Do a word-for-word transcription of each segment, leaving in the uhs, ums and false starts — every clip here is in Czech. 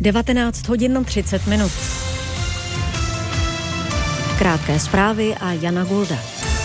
devatenáct hodin třicet minut. Krátké zprávy a Jana Gulda.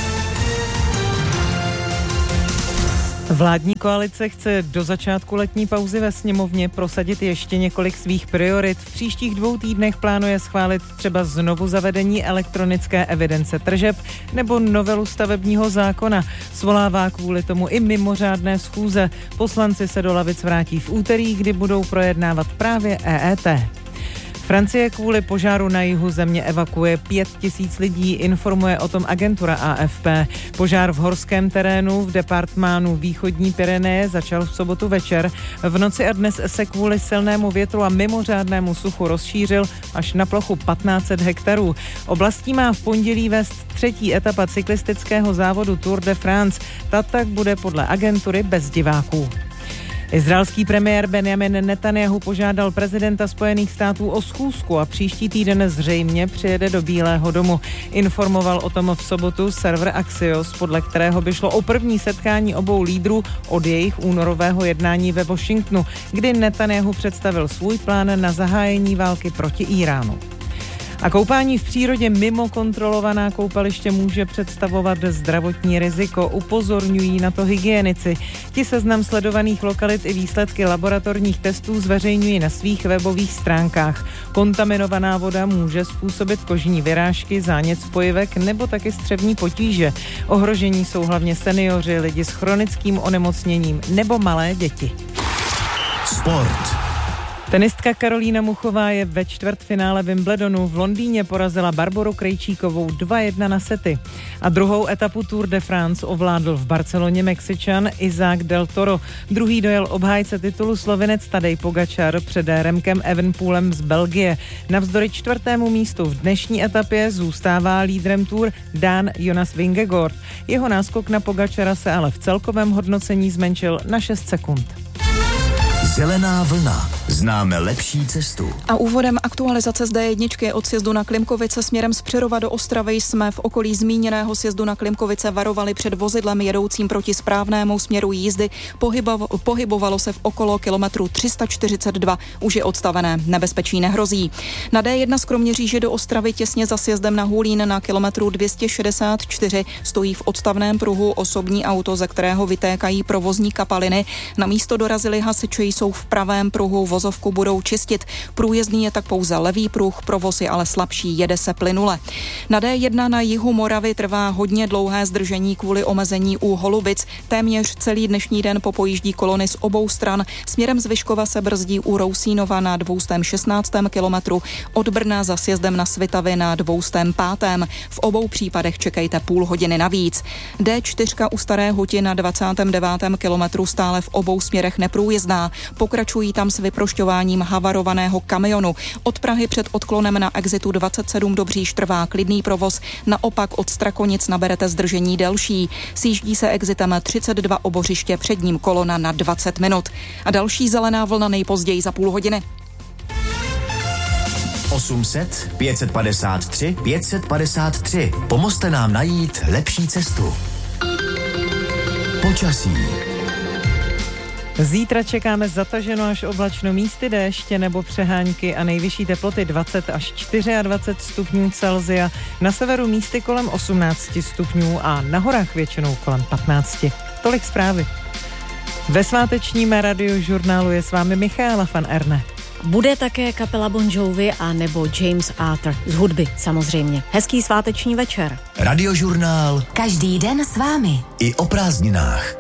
Vládní koalice chce do začátku letní pauzy ve sněmovně prosadit ještě několik svých priorit. V příštích dvou týdnech plánuje schválit třeba znovu zavedení elektronické evidence tržeb nebo novelu stavebního zákona. Svolává kvůli tomu i mimořádné schůze. Poslanci se do lavic vrátí v úterý, kdy budou projednávat právě E E T. Francie kvůli požáru na jihu země evakuuje pět tisíc lidí, informuje o tom agentura A F P. Požár v horském terénu v departmánu Východní Pyreneje začal v sobotu večer. V noci a dnes se kvůli silnému větru a mimořádnému suchu rozšířil až na plochu patnáct set hektarů. Oblastí má v pondělí vést třetí etapa cyklistického závodu Tour de France. Ta tak bude podle agentury bez diváků. Izraelský premiér Benjamin Netanjahu požádal prezidenta Spojených států o schůzku a příští týden zřejmě přijede do Bílého domu. Informoval o tom v sobotu server Axios, podle kterého by šlo o první setkání obou lídrů od jejich únorového jednání ve Washingtonu, kdy Netanjahu představil svůj plán na zahájení války proti Íránu. A koupání v přírodě mimo kontrolovaná koupaliště může představovat zdravotní riziko, upozorňují na to hygienici. Ti seznam sledovaných lokalit i výsledky laboratorních testů zveřejňují na svých webových stránkách. Kontaminovaná voda může způsobit kožní vyrážky, zánět spojivek nebo taky střevní potíže. Ohrožení jsou hlavně seniori, lidi s chronickým onemocněním nebo malé děti. Sport. Tenistka Karolína Muchová je ve čtvrtfinále Wimbledonu. V Londýně porazila Barboru Krejčíkovou dva jedna na sety. A druhou etapu Tour de France ovládl v Barceloně Mexičan Isaac del Toro. Druhý dojel obhájce titulu Slovinec Tadej Pogačar před Remkem Evenepoelem z Belgie. Navzdory čtvrtému místu v dnešní etapě zůstává lídrem Tour Dán Jonas Vingegaard. Jeho náskok na Pogačara se ale v celkovém hodnocení zmenšil na šest sekund. Zelená vlna. Známe lepší cestu. A úvodem aktualizace z D jedna od sjezdu na Klimkovice směrem z Přerova do Ostravy jsme v okolí zmíněného sjezdu na Klimkovice varovali před vozidlem jedoucím proti správnému směru jízdy. Pohybo, pohybovalo se v okolo kilometru tři sta čtyřicet dva. Už je odstavené, nebezpečí nehrozí. Na D jedna z Kroměříže do Ostravy těsně za sjezdem na Hulín na kilometru dvě stě šedesát čtyři stojí v odstavném pruhu osobní auto, ze kterého vytékají provozní kapaliny. Na místo dorazili hasiči, jsou v pravém pruhu, vozovku budou čistit. Průjezdný je tak pouze levý pruh, provoz je ale slabší, jede se plynule. Na D jedna na jihu Moravy trvá hodně dlouhé zdržení kvůli omezení u Holubic. Téměř celý dnešní den popojíždí kolony z obou stran. Směrem z Vyškova se brzdí u Rousínova na dvě stě šestnáct kilometru, od Brna za sjezdem na Svitavy na dvě stě pět. V obou případech čekejte půl hodiny navíc. D čtyři u Staré Huti na dvacátém devátém kilometru stále v obou směrech neprůjezdná. Pokračují tam s vyprošťováním havarovaného kamionu. Od Prahy před odklonem na exitu dvacet sedm Dobříš trvá klidný provoz, naopak od Strakonic naberete zdržení delší. Sjíždí se exitem třicet dva Obořiště, před ním kolona na dvacet minut. A další zelená vlna nejpozději za půl hodiny. osm set, pět set padesát tři, pět set padesát tři. Pomozte nám najít lepší cestu. Počasí. Zítra čekáme zataženo až oblačno, místy déště nebo přehánky a nejvyšší teploty dvacet až dvacet čtyři stupňů Celsia. Na severu místy kolem osmnáct stupňů a na horách většinou kolem patnáct. Tolik zprávy. Ve svátečním radiožurnálu je s vámi Michaela van Erne. Bude také kapela Bon Jovi a nebo James Arthur. Z hudby samozřejmě. Hezký sváteční večer. Radiožurnál. Každý den s vámi. I o prázdninách.